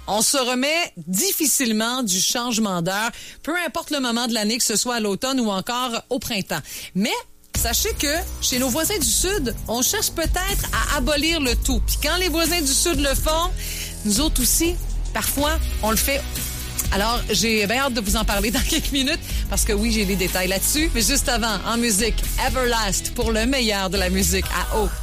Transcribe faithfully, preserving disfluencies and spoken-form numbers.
on se remet difficilement du changement d'heure, peu importe le moment de l'année, que ce soit à l'automne ou encore au printemps. Mais sachez que chez nos voisins du Sud, on cherche peut-être à abolir le tout. Puis quand les voisins du Sud le font, nous autres aussi, parfois, on le fait. Alors, j'ai bien hâte de vous en parler dans quelques minutes parce que oui, j'ai les détails là-dessus. Mais juste avant, en musique, Everlast pour le meilleur de la musique à eau.